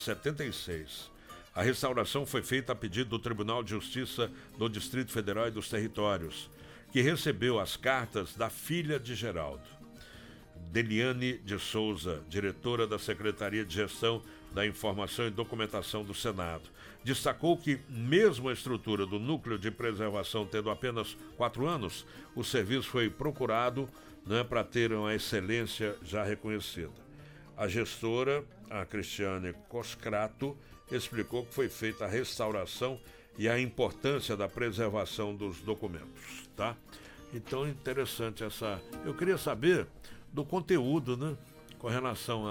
76. A restauração foi feita a pedido do Tribunal de Justiça do Distrito Federal e dos Territórios, que recebeu as cartas da filha de Geraldo, Deliane de Souza, diretora da Secretaria de Gestão da Informação e Documentação do Senado. Destacou que, mesmo a estrutura do Núcleo de Preservação tendo apenas 4 anos, o serviço foi procurado, para ter uma excelência já reconhecida. A gestora, a Cristiane Coscrato, explicou que foi feita a restauração e a importância da preservação dos documentos, tá? Então, interessante essa... Eu queria saber do conteúdo, com relação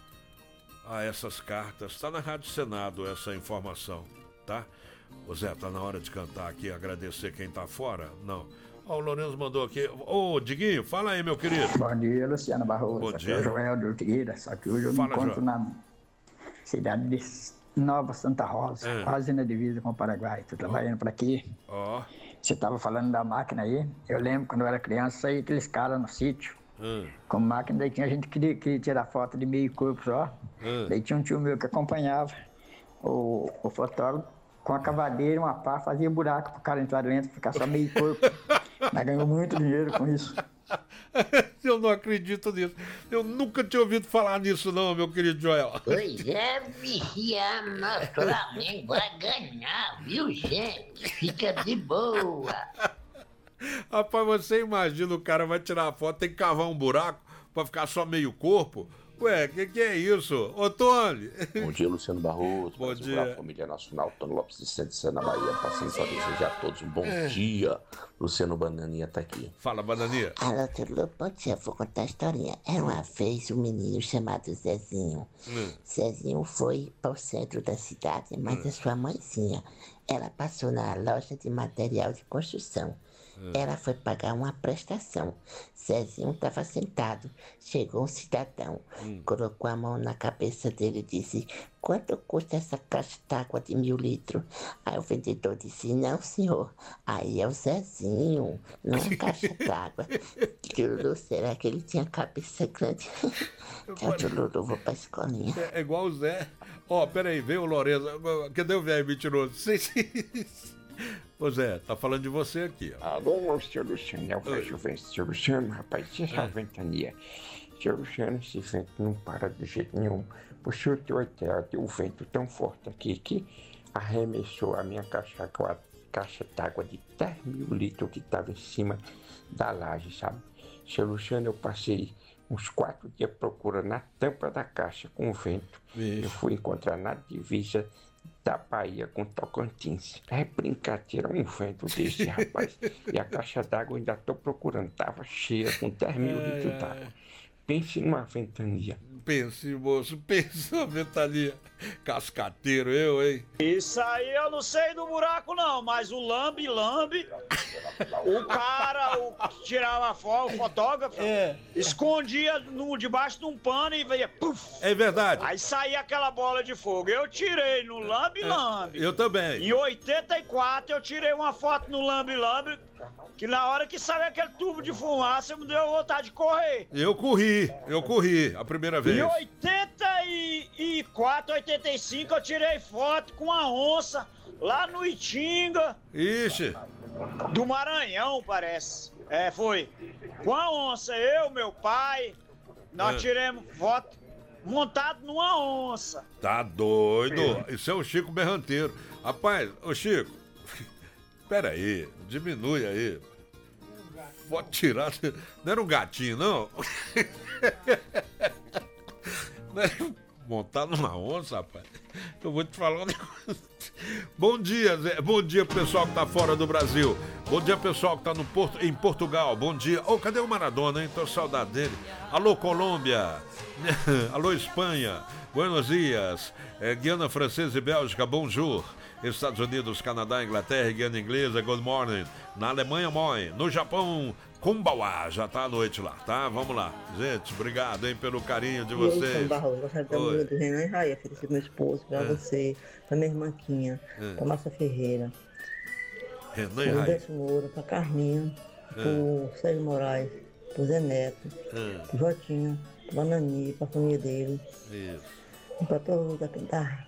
a essas cartas. Está na Rádio Senado essa informação, tá? Ô Zé, tá na hora de cantar aqui, agradecer quem tá fora? Não. Ó, o Lourenço mandou aqui. Ô, Diguinho, fala aí, meu querido. Bom dia, Luciano Barroso. Bom dia. Aqui é o Joel de Ortigueira, só que hoje eu me encontro na cidade de Nova Santa Rosa, quase na divisa com o Paraguai. Tô trabalhando por aqui. Você tava falando da máquina aí. Eu lembro quando eu era criança, saía aqueles caras no sítio. Com máquina, daí tinha gente que queria tirar foto de meio corpo só. Daí tinha um tio meu que acompanhava o fotógrafo com a cavadeira e uma pá, fazia buraco pro cara entrar dentro, ficar só meio corpo. Mas ganhou muito dinheiro com isso. Eu não acredito nisso. Eu nunca tinha ouvido falar nisso não, meu querido Joel. Pois é, Vixiano, nosso Flamengo vai ganhar, viu, gente? Fica de boa. Rapaz, você imagina, o cara vai tirar a foto, tem que cavar um buraco pra ficar só meio corpo? Ué, que é isso? Ô, Tony! Bom dia, Luciano Barroso. Bom dia. Família Nacional, Tony Lopes de Santa na Bahia, passando para desejar a todos um bom dia. Luciano Bananinha tá aqui. Fala, Bananinha. Alô, tudo bom? Eu vou contar a historinha. Era uma vez um menino chamado Zezinho. Zezinho foi para o centro da cidade, mas a sua mãezinha, ela passou na loja de material de construção. Ela foi pagar uma prestação. Zezinho estava sentado. Chegou um cidadão, colocou a mão na cabeça dele e disse: quanto custa essa caixa d'água de 1000 litros? Aí o vendedor disse: não, senhor. Aí é o Zezinho, não é caixa d'água. Lulu, será que ele tinha cabeça grande? Tchau, Lulu, vou pra escolinha. É igual o Zé. Peraí, veio o Lourenço. Cadê o velho mentiroso? Ô Zé, tá falando de você aqui, ó. Alô, seu Luciano, eu vejo o vento. Seu Luciano, rapaz, isso é uma ventania. Seu Luciano, esse vento não para de jeito nenhum. O senhor tem ideia de um vento tão forte aqui que arremessou a minha caixa d'água de 10.000 litros que estava em cima da laje, sabe? Seu Luciano, eu passei uns 4 dias procurando a tampa da caixa com o vento. Eu fui encontrar na divisa da Bahia com Tocantins. É brincadeira, um vento desse, rapaz. E a caixa d'água ainda tô procurando. Tava cheia com 10.000 litros d'água. Pense numa ventania. Pense, moço, pense numa ventania. Cascateiro, eu, hein? Isso aí eu não sei do buraco não, mas o lambe-lambe, o cara, o que tirava foto, o fotógrafo, escondia debaixo de um pano e veia, puf! É verdade. Aí saía aquela bola de fogo. Eu tirei no lambe-lambe. Eu também. Em 84 eu tirei uma foto no lambe-lambe, que na hora que saiu aquele tubo de fumaça, me deu vontade de correr. Eu corri a primeira vez. Em 84, 85 eu tirei foto com a onça lá no Itinga. Ixi. Do Maranhão, parece. Foi. Com a onça, eu, meu pai, nós tiramos foto montado numa onça. Tá doido? Isso é o Chico Berranteiro. Rapaz, ô Chico, pera aí, diminui aí. Pode tirar. Não era um gatinho, não? Não era montado numa onça, rapaz. Eu vou te falar um negócio. Bom dia, Zé. Bom dia, pessoal que tá fora do Brasil. Bom dia, pessoal que tá em Portugal. Bom dia. Cadê o Maradona, hein? Tô com saudade dele. Alô, Colômbia. Alô, Espanha. Buenos dias. Guiana Francesa e Bélgica, bonjour. Estados Unidos, Canadá, Inglaterra, Guiana Inglesa, good morning. Na Alemanha, moi. No Japão, Kumbawa. Já tá à noite lá, tá? Vamos lá. Gente, obrigado, hein, pelo carinho de vocês. Barroso, gostaria de dar um do Renan e Raia, oferecer meu esposo, pra você, pra minha irmãquinha, pra Márcia Ferreira, Renan e pro Raia. Décio Moura, pra Carminha, pro Sérgio Moraes, pro Zé Neto, pro Jotinha, pro Banani, pra família dele. Isso. Pra todos a cantar.